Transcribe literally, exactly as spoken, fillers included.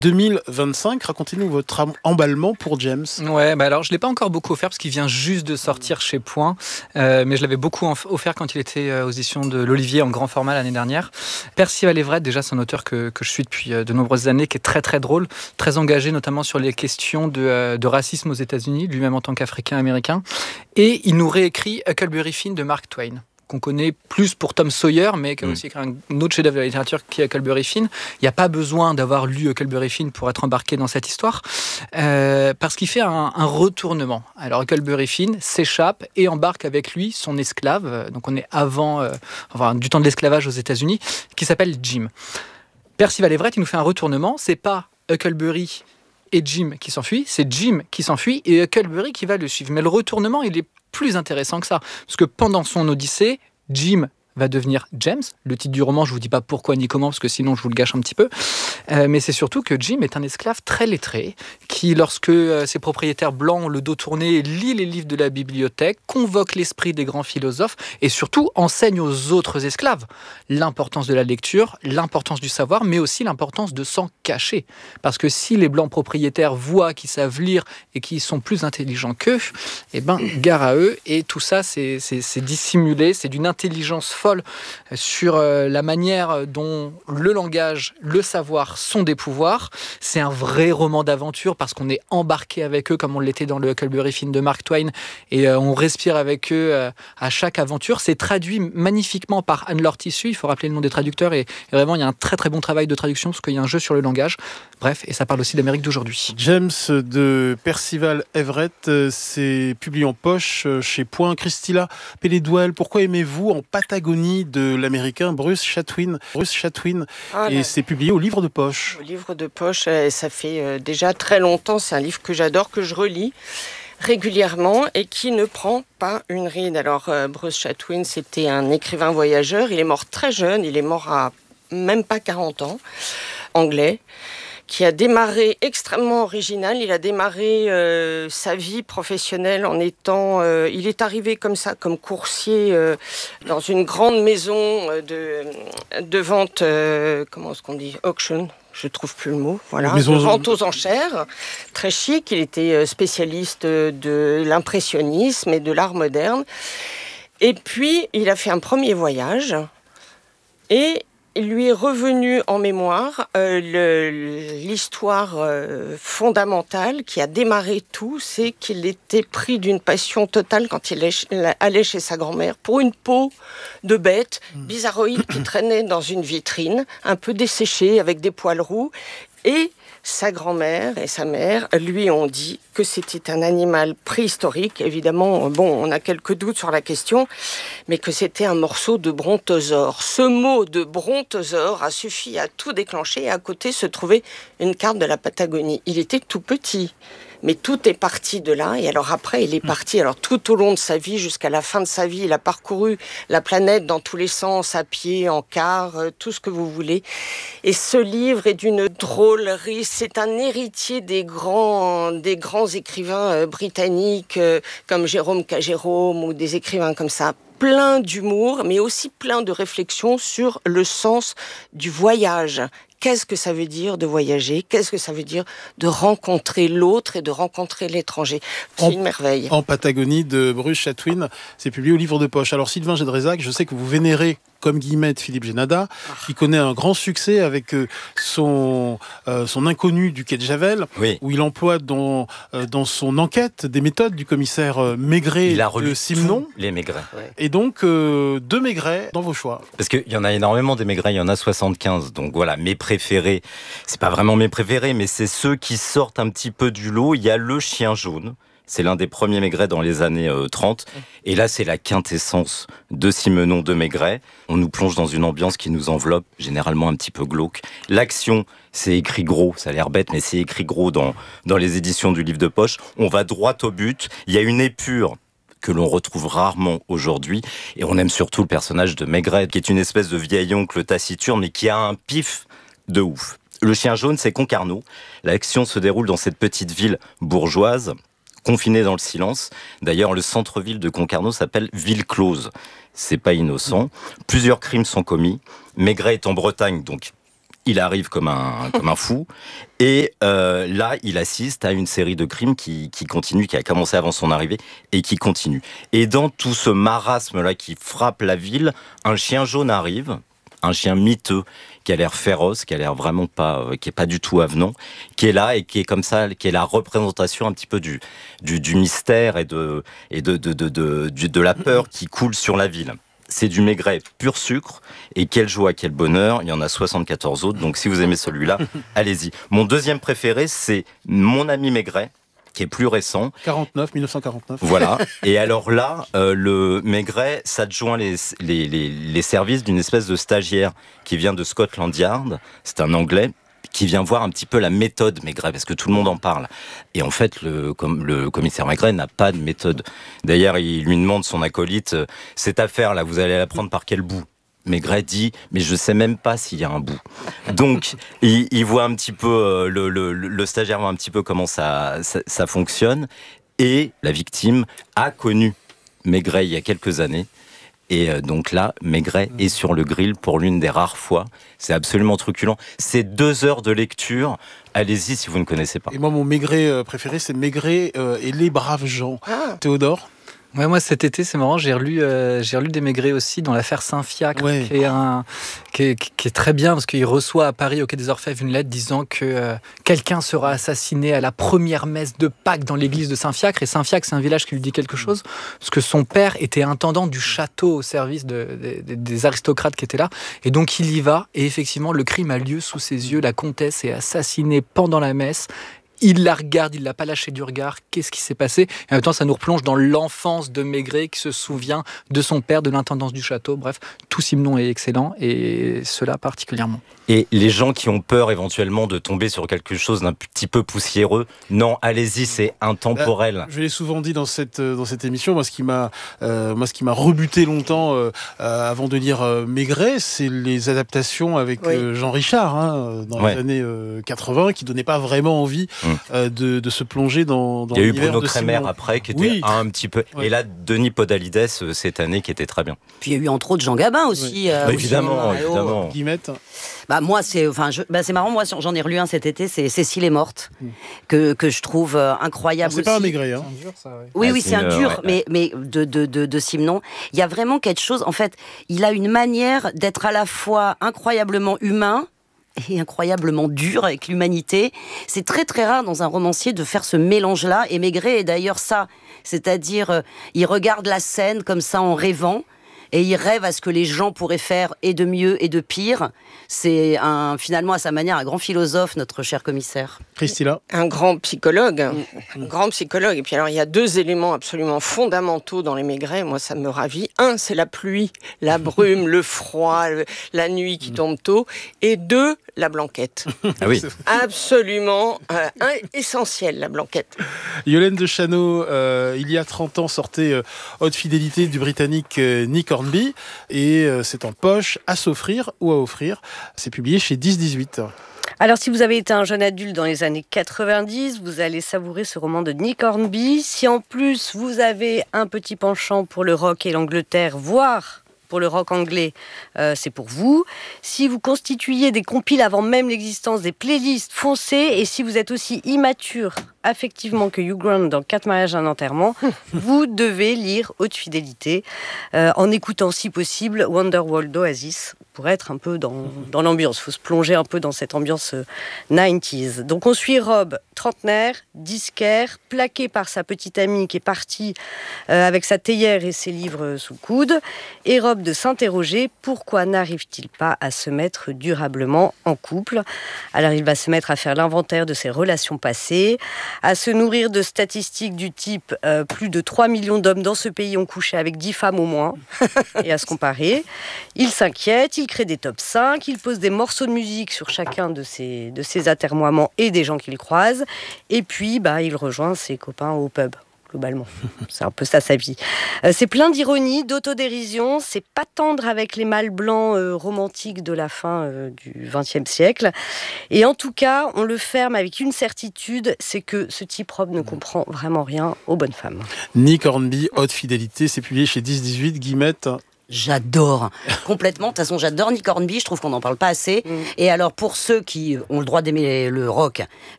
deux mille vingt-cinq, racontez-nous votre emballement pour James. Ouais, bah alors je ne l'ai pas encore beaucoup offert parce qu'il vient juste de sortir chez Point, euh, mais je l'avais beaucoup offert quand il était aux éditions de l'Olivier en grand format l'année dernière. Percival Everett, déjà c'est un auteur que, que je suis depuis de nombreuses années, qui est très très drôle, très engagé notamment sur les questions de, de racisme aux États-Unis, lui-même en tant qu'Africain-Américain, et il nous réécrit Huckleberry Finn de Mark Twain, qu'on connaît plus pour Tom Sawyer, mais qui a aussi écrit un autre chef-d'œuvre de la littérature qui est Huckleberry Finn. Il n'y a pas besoin d'avoir lu Huckleberry Finn pour être embarqué dans cette histoire, euh, parce qu'il fait un, un retournement. Alors Huckleberry Finn s'échappe et embarque avec lui son esclave, donc on est avant, euh, enfin, du temps de l'esclavage aux États-Unis, qui s'appelle Jim. Percival Everett, il nous fait un retournement, c'est pas Huckleberry et Jim qui s'enfuient, c'est Jim qui s'enfuit et Huckleberry qui va le suivre. Mais le retournement, il est plus intéressant que ça, parce que pendant son odyssée, Jim va devenir James. Le titre du roman, je ne vous dis pas pourquoi ni comment, parce que sinon je vous le gâche un petit peu. Euh, mais c'est surtout que Jim est un esclave très lettré, qui, lorsque euh, ses propriétaires blancs ont le dos tourné, lit les livres de la bibliothèque, convoque l'esprit des grands philosophes, et surtout enseigne aux autres esclaves l'importance de la lecture, l'importance du savoir, mais aussi l'importance de s'en cacher. Parce que si les blancs propriétaires voient qu'ils savent lire et qu'ils sont plus intelligents qu'eux, eh ben, gare à eux. Et tout ça, c'est, c'est, c'est dissimulé, c'est d'une intelligence folle sur la manière dont le langage, le savoir sont des pouvoirs. C'est un vrai roman d'aventure parce qu'on est embarqué avec eux comme on l'était dans le Huckleberry Finn de Mark Twain et on respire avec eux à chaque aventure. C'est traduit magnifiquement par Anne-Laure Tissu, il faut rappeler le nom des traducteurs et vraiment il y a un très très bon travail de traduction parce qu'il y a un jeu sur le langage. Bref, et ça parle aussi d'Amérique d'aujourd'hui. James de Percival Everett, c'est publié en poche chez Point. Christilla Pelledouel, pourquoi aimez-vous En Patagonie de l'américain Bruce Chatwin. Bruce Chatwin, ah, et là, c'est publié au livre de poche. Au livre de poche, ça fait déjà très longtemps. C'est un livre que j'adore, que je relis régulièrement et qui ne prend pas une ride. Alors, Bruce Chatwin, c'était un écrivain voyageur. Il est mort très jeune. Il est mort à même pas quarante ans, anglais, qui a démarré extrêmement original. Il a démarré euh, sa vie professionnelle en étant... Euh, il est arrivé comme ça, comme coursier, euh, dans une grande maison de, de vente... Euh, comment est-ce qu'on dit Auction. Je ne trouve plus le mot. Voilà. De vente aux enchères. Très chic. Il était spécialiste de l'impressionnisme et de l'art moderne. Et puis, il a fait un premier voyage. Et... il lui est revenu en mémoire euh, le, l'histoire euh, fondamentale qui a démarré tout, c'est qu'il était pris d'une passion totale quand il allait chez sa grand-mère pour une peau de bête bizarroïde qui traînait dans une vitrine, un peu desséchée avec des poils roux. Et sa grand-mère et sa mère lui ont dit que c'était un animal préhistorique. Évidemment, bon, on a quelques doutes sur la question, mais que c'était un morceau de brontosaure. Ce mot de brontosaure a suffi à tout déclencher et à côté se trouvait une carte de la Patagonie. Il était tout petit. Mais tout est parti de là. Et alors après, il est parti. Alors tout au long de sa vie, jusqu'à la fin de sa vie, il a parcouru la planète dans tous les sens, à pied, en car, euh, tout ce que vous voulez. Et ce livre est d'une drôlerie. C'est un héritier des grands, des grands écrivains euh, britanniques, euh, comme Jérôme K. Jérôme, ou des écrivains comme ça. Plein d'humour, mais aussi plein de réflexions sur le sens du voyage. Qu'est-ce que ça veut dire de voyager ? Qu'est-ce que ça veut dire de rencontrer l'autre et de rencontrer l'étranger ? C'est en, une merveille. En Patagonie de Bruce Chatwin, c'est publié au livre de poche. Alors Sylvain Gédrézac, je sais que vous vénérez comme Guillemette Philippe Génada, qui connaît un grand succès avec son, euh, son Inconnu du quai de Javel, oui. où il emploie dans, euh, dans son enquête des méthodes du commissaire Maigret il a relu de Simenon. Les Maigret. Ouais. Et donc, euh, deux Maigret dans vos choix. Parce qu'il y en a énormément des Maigret, il y en a soixante-quinze. Donc voilà, mes préférés, c'est pas vraiment mes préférés, mais c'est ceux qui sortent un petit peu du lot. Il y a Le Chien Jaune. C'est l'un des premiers Maigret dans les années euh, trente. Et là, c'est la quintessence de Simenon de Maigret. On nous plonge dans une ambiance qui nous enveloppe, généralement un petit peu glauque. L'action, c'est écrit gros, ça a l'air bête, mais c'est écrit gros dans, dans les éditions du livre de poche. On va droit au but. Il y a une épure que l'on retrouve rarement aujourd'hui. Et on aime surtout le personnage de Maigret, qui est une espèce de vieil oncle taciturne, mais qui a un pif de ouf. Le Chien Jaune, c'est Concarneau. L'action se déroule dans cette petite ville bourgeoise, confiné dans le silence. D'ailleurs, le centre-ville de Concarneau s'appelle Ville Close. C'est pas innocent. Plusieurs crimes sont commis. Maigret est en Bretagne, donc Il arrive comme un, comme un fou. Et euh, là, il assiste à une série de crimes qui, qui continue, qui a commencé avant son arrivée et qui continue. Et dans tout ce marasme-là qui frappe la ville, un chien jaune arrive, un chien miteux, qui a l'air féroce, qui a l'air vraiment pas, euh, qui est pas du tout avenant, qui est là et qui est comme ça, qui est la représentation un petit peu du, du, du mystère et de, et de, de, de, de, de, de la peur qui coule sur la ville. C'est du Maigret pur sucre, et quelle joie, quel bonheur, il y en a soixante-quatorze autres, donc si vous aimez celui-là, allez-y. Mon deuxième préféré, c'est Mon ami Maigret, qui est plus récent. quarante-neuf, mille neuf cent quarante-neuf. Voilà, et alors là, euh, le Maigret s'adjoint les, les, les, les services d'une espèce de stagiaire qui vient de Scotland Yard, c'est un Anglais, qui vient voir un petit peu la méthode Maigret, parce que tout le monde en parle. Et en fait, le, com- le commissaire Maigret n'a pas de méthode. D'ailleurs, il lui demande son acolyte, euh, cette affaire-là, vous allez la prendre par quel bout ? Maigret dit, mais je sais même pas s'il y a un bout. Donc, il, il voit un petit peu, euh, le, le, le stagiaire voit un petit peu comment ça, ça, ça fonctionne. Et la victime a connu Maigret il y a quelques années. Et donc là, Maigret est sur le grill pour l'une des rares fois. C'est absolument truculent. C'est deux heures de lecture. Allez-y si vous ne connaissez pas. Et moi, mon Maigret préféré, c'est Maigret euh, et les braves gens. Ah. Théodore ? Ouais, moi cet été, c'est marrant, j'ai relu, euh, j'ai relu des Maigret aussi dans l'affaire Saint-Fiacre, ouais. qui, est un, qui, est, qui est très bien parce qu'il reçoit à Paris, au Quai des Orfèvres, une lettre disant que euh, quelqu'un sera assassiné à la première messe de Pâques dans l'église de Saint-Fiacre. Et Saint-Fiacre, c'est un village qui lui dit quelque chose, parce que son père était intendant du château au service de, de, de, des aristocrates qui étaient là. Et donc il y va, et effectivement, le crime a lieu sous ses yeux. La comtesse est assassinée pendant la messe. Il la regarde, il l'a pas lâché du regard. Qu'est-ce qui s'est passé ? Et en même temps, ça nous replonge dans l'enfance de Maigret qui se souvient de son père, de l'intendance du château. Bref, tout Simenon est excellent et cela particulièrement. Et les gens qui ont peur éventuellement de tomber sur quelque chose d'un petit peu poussiéreux, non, allez-y, c'est intemporel. Euh, je l'ai souvent dit dans cette dans cette émission. Moi, ce qui m'a euh, moi ce qui m'a rebuté longtemps euh, euh, avant de lire euh, Maigret, c'est les adaptations avec oui. euh, Jean Richard hein, dans ouais. les années euh, quatre-vingts, qui donnaient pas vraiment envie mmh. euh, de, de se plonger dans. dans Il y a eu Bruno Kremer après, qui était oui. un petit peu. Ouais. Et là, Denis Podalides cette année, qui était très bien. Puis il y a eu entre autres Jean Gabin aussi. Oui. Euh, bah, évidemment, évidemment. Guillemette. Bah moi c'est enfin je, bah c'est marrant, moi j'en ai relu un cet été, c'est Cécile est morte mmh. que que je trouve euh, incroyable. Ah, c'est aussi. pas un Maigret hein. C'est un dur, ça, oui. Oui ah, oui, c'est, c'est un dur ouais, mais ouais. mais de de de de Simenon, il y a vraiment quelque chose en fait, il a une manière d'être à la fois incroyablement humain et incroyablement dur avec l'humanité. C'est très très rare dans un romancier de faire ce mélange-là, et Maigret est d'ailleurs ça, c'est-à-dire euh, il regarde la scène comme ça en rêvant. Et il rêve à ce que les gens pourraient faire et de mieux et de pire. C'est un, finalement, à sa manière, un grand philosophe, notre cher commissaire. Christina. Un grand psychologue. Un grand psychologue. Et puis alors, il y a deux éléments absolument fondamentaux dans les Maigret. Moi, ça me ravit. Un, c'est la pluie, la brume, le froid, le, la nuit qui tombe tôt. Et deux, la blanquette. Ah oui. Absolument euh, un, essentiel, la blanquette. Yolène de Chano, euh, il y a trente ans, sortait euh, Haute Fidélité du Britannique euh, Nick Hornby, et euh, c'est en poche, à s'offrir ou à offrir. C'est publié chez dix dix-huit. Alors, si vous avez été un jeune adulte dans les années quatre-vingt-dix, vous allez savourer ce roman de Nick Hornby. Si en plus, vous avez un petit penchant pour le rock et l'Angleterre, voire pour le rock anglais, euh, c'est pour vous. Si vous constituiez des compiles avant même l'existence des playlists, foncez. Et si vous êtes aussi immature affectivement que Hugh Grant dans Quatre mariages et un enterrement, vous devez lire Haute Fidélité euh, en écoutant si possible Wonderwall d'Oasis pour être un peu dans, dans l'ambiance. Il faut se plonger un peu dans cette ambiance euh, quatre-vingt-dix. Donc on suit Rob, trentenaire, disquaire, plaqué par sa petite amie qui est partie euh, avec sa théière et ses livres sous le coude, et Rob de s'interroger pourquoi n'arrive-t-il pas à se mettre durablement en couple. Alors il va se mettre à faire l'inventaire de ses relations passées, à se nourrir de statistiques du type euh, plus de trois millions d'hommes dans ce pays ont couché avec dix femmes au moins, et à se comparer. Il s'inquiète, il crée des top cinq, il pose des morceaux de musique sur chacun de ses, de ses atermoiements et des gens qu'il croise, et puis bah, il rejoint ses copains au pub. Globalement, c'est un peu ça sa vie. Euh, c'est plein d'ironie, d'autodérision, c'est pas tendre avec les mâles blancs euh, romantiques de la fin euh, du vingtième siècle. Et en tout cas, on le ferme avec une certitude, c'est que ce type Rob ne comprend vraiment rien aux bonnes femmes. Nick Hornby, Haute Fidélité, c'est publié chez dix dix-huit. Guillemette. J'adore complètement. De toute façon, j'adore Nick Hornby. Je trouve qu'on n'en parle pas assez. Mm. Et alors, pour ceux qui ont le droit d'aimer le rock,